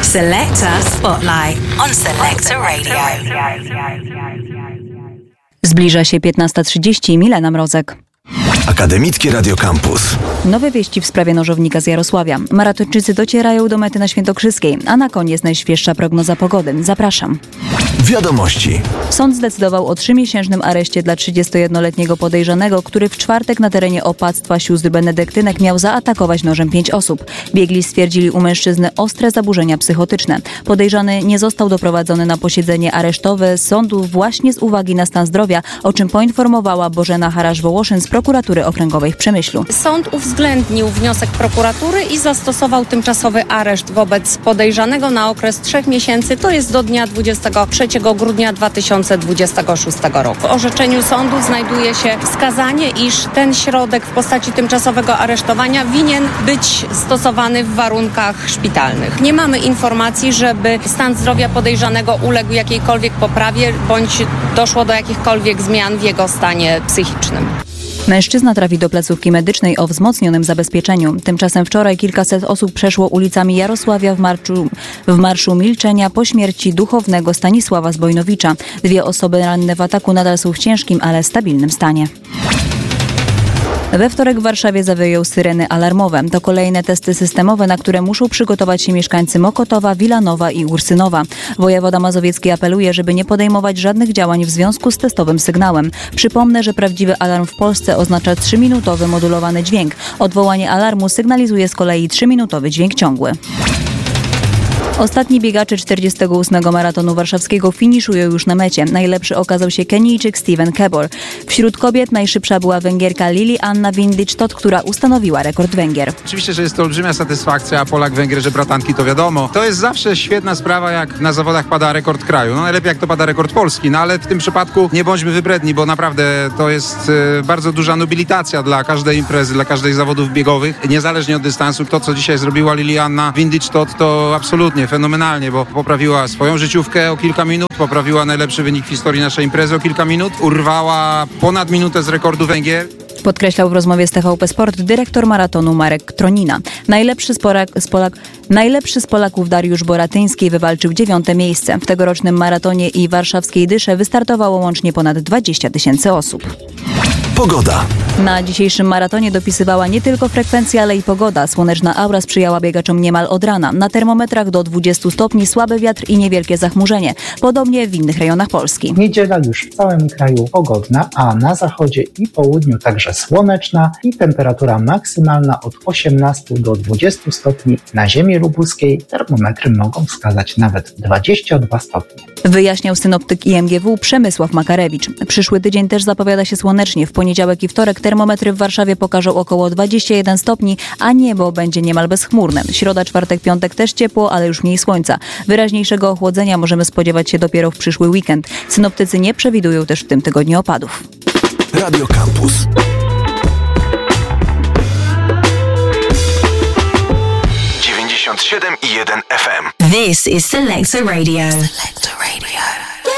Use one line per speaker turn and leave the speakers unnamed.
Selector Spotlight on Selector Radio.
Zbliża się 15:30. Milena Mrozek.
Akademickie Radio Campus.
Nowe wieści w sprawie nożownika z Jarosławia. Maratończycy docierają do mety na Świętokrzyskiej, a na koniec najświeższa prognoza pogody. Zapraszam.
Wiadomości.
Sąd zdecydował o 3-miesięcznym areszcie dla 31-letniego podejrzanego, który w czwartek na terenie opactwa sióstr benedyktynek miał zaatakować nożem 5 osób. Biegli stwierdzili u mężczyzny ostre zaburzenia psychotyczne. Podejrzany nie został doprowadzony na posiedzenie aresztowe sądu właśnie z uwagi na stan zdrowia, o czym poinformowała Bożena Harasz-Wołoszyn z Prokuratury Okręgowej w Przemyślu.
Sąd uwzględnił wniosek prokuratury i zastosował tymczasowy areszt wobec podejrzanego na okres 3 miesięcy, to jest do dnia 23 grudnia 2026 roku. W orzeczeniu sądu znajduje się wskazanie, iż ten środek w postaci tymczasowego aresztowania winien być stosowany w warunkach szpitalnych. Nie mamy informacji, żeby stan zdrowia podejrzanego uległ jakiejkolwiek poprawie bądź doszło do jakichkolwiek zmian w jego stanie psychicznym.
Mężczyzna trafi do placówki medycznej o wzmocnionym zabezpieczeniu. Tymczasem wczoraj kilkaset osób przeszło ulicami Jarosławia w marszu milczenia po śmierci duchownego Stanisława Zbojnowicza. 2 osoby ranne w ataku nadal są w ciężkim, ale stabilnym stanie. We wtorek w Warszawie zawyją syreny alarmowe. To kolejne testy systemowe, na które muszą przygotować się mieszkańcy Mokotowa, Wilanowa i Ursynowa. Wojewoda mazowiecki apeluje, żeby nie podejmować żadnych działań w związku z testowym sygnałem. Przypomnę, że prawdziwy alarm w Polsce oznacza 3-minutowy modulowany dźwięk. Odwołanie alarmu sygnalizuje z kolei 3-minutowy dźwięk ciągły. Ostatni biegacze 48. maratonu warszawskiego finiszują już na mecie. Najlepszy okazał się Kenijczyk Steven Kebor. Wśród kobiet najszybsza była Węgierka Lili Anna Windic-Tot, która ustanowiła rekord Węgier.
Oczywiście, że jest to olbrzymia satysfakcja, a Polak-Węgier, że bratanki, to wiadomo. To jest zawsze świetna sprawa, jak na zawodach pada rekord kraju. No najlepiej jak to pada rekord Polski, no ale w tym przypadku nie bądźmy wybredni, bo naprawdę to jest bardzo duża nobilitacja dla każdej imprezy, dla każdej zawodów biegowych, niezależnie od dystansu. To, co dzisiaj zrobiła Lili Anna Windic-Tot, to absolutnie fenomenalnie, bo poprawiła swoją życiówkę o kilka minut, poprawiła najlepszy wynik w historii naszej imprezy o kilka minut, urwała ponad minutę z rekordu Węgier.
Podkreślał w rozmowie z TVP Sport dyrektor maratonu Marek Tronina. Najlepszy z Polaków Dariusz Boratyński wywalczył 9. miejsce. W tegorocznym maratonie i warszawskiej Dysze wystartowało łącznie ponad 20 000 osób.
Pogoda.
Na dzisiejszym maratonie dopisywała nie tylko frekwencja, ale i pogoda. Słoneczna aura sprzyjała biegaczom niemal od rana. Na termometrach do 20 stopni, słaby wiatr i niewielkie zachmurzenie. Podobnie w innych rejonach Polski.
Niedziela już w całym kraju pogodna, a na zachodzie i południu także słoneczna i temperatura maksymalna od 18 do 20 stopni. Na ziemi lubuskiej termometry mogą wskazać nawet 22 stopnie.
Wyjaśniał synoptyk IMGW Przemysław Makarewicz. Przyszły tydzień też zapowiada się słonecznie. W poniedziałek i wtorek termometry w Warszawie pokażą około 21 stopni, a niebo będzie niemal bezchmurne. Środa, czwartek, piątek też ciepło, ale już mniej słońca. Wyraźniejszego ochłodzenia możemy spodziewać się dopiero w przyszły weekend. Synoptycy nie przewidują też w tym tygodniu opadów.
Radio Campus. .1 FM.
This is Selector Radio. Selector Radio.